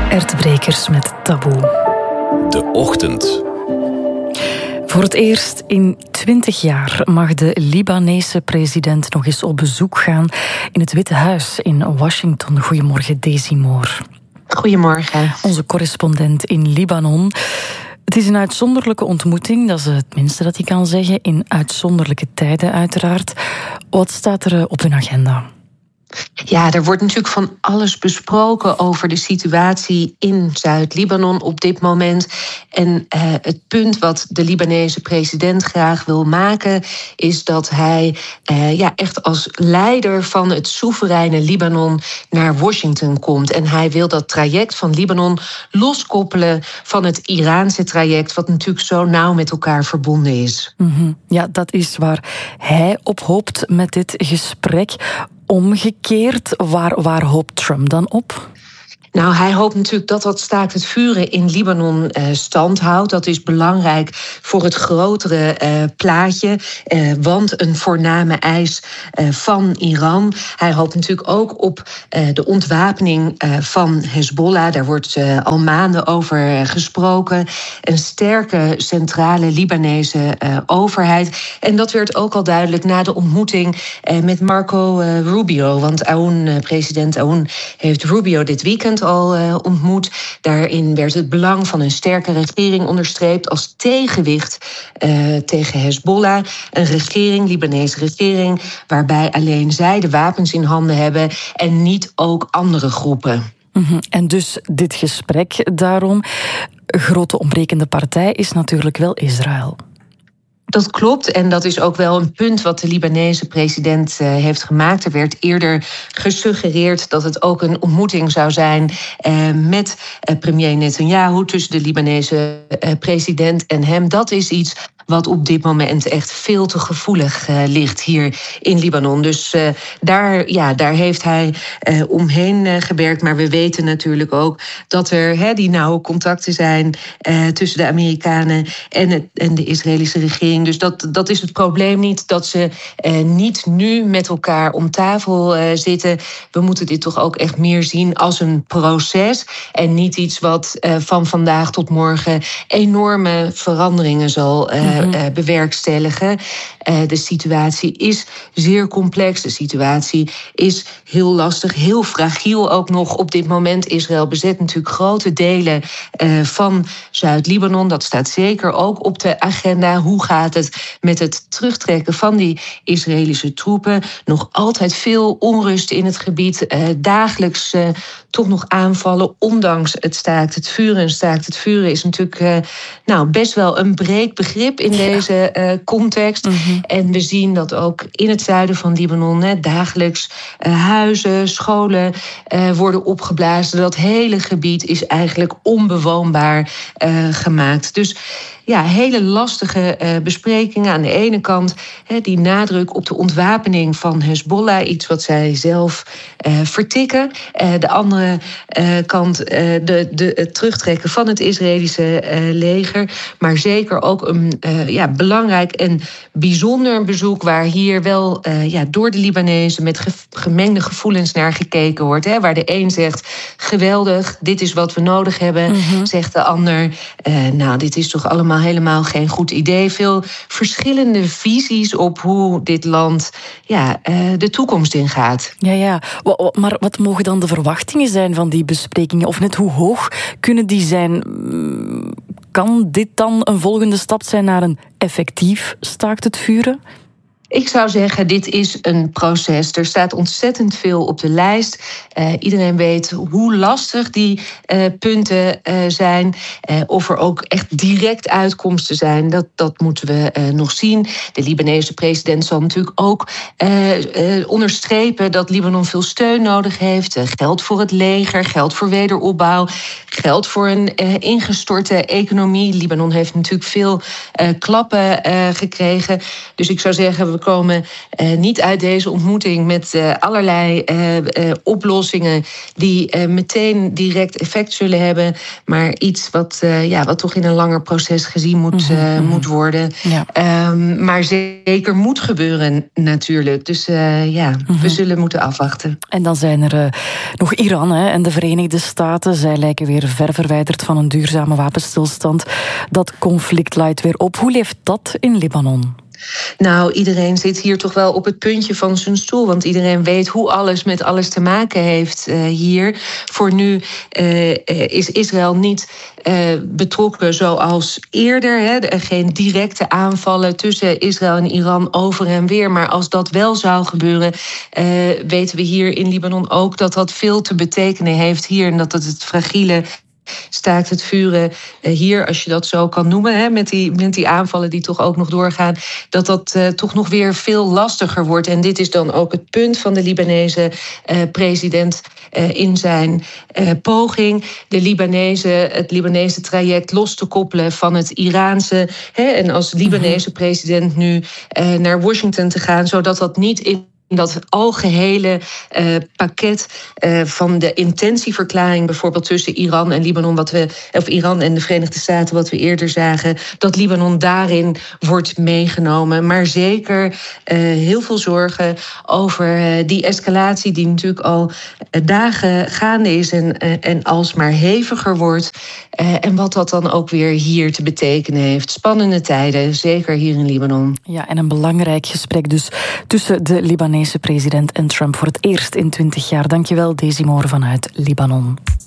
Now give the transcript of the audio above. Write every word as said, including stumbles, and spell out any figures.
Ertebrekers met Taboe. De Ochtend. Voor het eerst in twintig jaar mag de Libanese president nog eens op bezoek gaan in het Witte Huis in Washington. Goedemorgen, Daisy Moore. Goedemorgen. Onze correspondent in Libanon. Het is een uitzonderlijke ontmoeting, dat is het minste dat ik kan zeggen. In uitzonderlijke tijden uiteraard. Wat staat er op hun agenda? Ja, er wordt natuurlijk van alles besproken over de situatie in Zuid-Libanon op dit moment. En uh, het punt wat de Libanese president graag wil maken is dat hij uh, ja, echt als leider van het soevereine Libanon naar Washington komt. En hij wil dat traject van Libanon loskoppelen van het Iraanse traject, wat natuurlijk zo nauw met elkaar verbonden is. Mm-hmm. Ja, dat is waar hij op hoopt met dit gesprek. Omgekeerd, waar, waar hoopt Trump dan op? Nou, hij hoopt natuurlijk dat dat staakt het vuren in Libanon uh, stand houdt. Dat is belangrijk voor het grotere uh, plaatje. Uh, want een voorname eis uh, van Iran. Hij hoopt natuurlijk ook op uh, de ontwapening uh, van Hezbollah. Daar wordt uh, al maanden over gesproken. Een sterke centrale Libanese uh, overheid. En dat werd ook al duidelijk na de ontmoeting uh, met Marco uh, Rubio. Want Aoun, uh, president Aoun heeft Rubio dit weekend al uh, ontmoet. Daarin werd het belang van een sterke regering onderstreept als tegenwicht uh, tegen Hezbollah. Een regering, Libanese regering, waarbij alleen zij de wapens in handen hebben en niet ook andere groepen. Mm-hmm. En dus dit gesprek daarom. Grote ontbrekende partij is natuurlijk wel Israël. Dat klopt en dat is ook wel een punt wat de Libanese president uh, heeft gemaakt. Er werd eerder gesuggereerd dat het ook een ontmoeting zou zijn uh, met uh, premier Netanyahu, tussen de Libanese uh, president en hem. Dat is iets wat op dit moment echt veel te gevoelig uh, ligt hier in Libanon. Dus uh, daar, ja, daar heeft hij uh, omheen uh, gewerkt. Maar we weten natuurlijk ook dat er he, die nauwe contacten zijn uh, tussen de Amerikanen en, het, en de Israëlische regering. Dus dat, dat is het probleem niet, dat ze uh, niet nu met elkaar om tafel uh, zitten. We moeten dit toch ook echt meer zien als een proces en niet iets wat uh, van vandaag tot morgen enorme veranderingen zal uh, Uh, bewerkstelligen. Uh, de situatie is zeer complex. De situatie is heel lastig, heel fragiel ook nog op dit moment. Israël bezet natuurlijk grote delen uh, van Zuid-Libanon. Dat staat zeker ook op de agenda. Hoe gaat het met het terugtrekken van die Israëlische troepen? Nog altijd veel onrust in het gebied. Uh, dagelijks uh, toch nog aanvallen, ondanks het staakt het vuren. En staakt het vuren is natuurlijk uh, nou, best wel een breed begrip in deze uh, context. Mm-hmm. En we zien dat ook in het zuiden van Libanon hè, dagelijks uh, huizen, scholen uh, worden opgeblazen. Dat hele gebied is eigenlijk onbewoonbaar uh, gemaakt. Dus ja, hele lastige uh, besprekingen. Aan de ene kant hè, die nadruk op de ontwapening van Hezbollah, iets wat zij zelf uh, vertikken. Uh, de andere uh, kant uh, de, de, het terugtrekken van het Israëlische uh, leger. Maar zeker ook een uh, ja, belangrijk en bijzonder bezoek waar hier wel uh, ja, door de Libanezen met ge- gemengde gevoelens naar gekeken wordt. Hè, waar de een zegt, geweldig, dit is wat we nodig hebben. Mm-hmm. Zegt de ander, uh, nou, dit is toch allemaal helemaal geen goed idee. Veel verschillende visies op hoe dit land ja, uh, de toekomst ingaat. Ja, ja. Maar wat mogen dan de verwachtingen zijn van die besprekingen? Of net hoe hoog kunnen die zijn? Kan dit dan een volgende stap zijn naar een effectief staakt het vuren? Ik zou zeggen, dit is een proces. Er staat ontzettend veel op de lijst. Uh, iedereen weet hoe lastig die uh, punten uh, zijn. Uh, of er ook echt direct uitkomsten zijn, dat, dat moeten we uh, nog zien. De Libanese president zal natuurlijk ook uh, uh, onderstrepen dat Libanon veel steun nodig heeft. Uh, geld voor het leger, geld voor wederopbouw, geld voor een uh, ingestorte economie. Libanon heeft natuurlijk veel uh, klappen uh, gekregen. Dus ik zou zeggen, we komen uh, niet uit deze ontmoeting met uh, allerlei uh, uh, oplossingen die uh, meteen direct effect zullen hebben, maar iets wat, uh, ja, wat toch in een langer proces gezien moet, uh, mm-hmm. moet worden. Ja. Um, maar zeker moet gebeuren natuurlijk. Dus uh, ja, mm-hmm. we zullen moeten afwachten. En dan zijn er uh, nog Iran hè, en de Verenigde Staten. Zij lijken weer weer ver verwijderd van een duurzame wapenstilstand. Dat conflict laait weer op. Hoe leeft dat in Libanon? Nou, iedereen zit hier toch wel op het puntje van zijn stoel. Want iedereen weet hoe alles met alles te maken heeft uh, hier. Voor nu uh, is Israël niet uh, betrokken zoals eerder. Hè. Er geen directe aanvallen tussen Israël en Iran over en weer. Maar als dat wel zou gebeuren, uh, weten we hier in Libanon ook dat dat veel te betekenen heeft hier. En dat het het fragiele staakt het vuren hier, als je dat zo kan noemen, hè, met, die, met die aanvallen die toch ook nog doorgaan, dat dat uh, toch nog weer veel lastiger wordt. En dit is dan ook het punt van de Libanese uh, president uh, in zijn uh, poging. De Libanese, het Libanese traject los te koppelen van het Iraanse. Hè, en als Libanese president nu uh, naar Washington te gaan, zodat dat niet in dat algehele uh, pakket uh, van de intentieverklaring, bijvoorbeeld tussen Iran en Libanon, wat we, of Iran en de Verenigde Staten, wat we eerder zagen, dat Libanon daarin wordt meegenomen. Maar zeker uh, heel veel zorgen over uh, die escalatie die natuurlijk al uh, dagen gaande is en, uh, en alsmaar heviger wordt. Uh, en wat dat dan ook weer hier te betekenen heeft. Spannende tijden, zeker hier in Libanon. Ja, en een belangrijk gesprek dus tussen de Libanese president en Trump voor het eerst in twintig jaar. Dankjewel, Daisy Moore vanuit Libanon.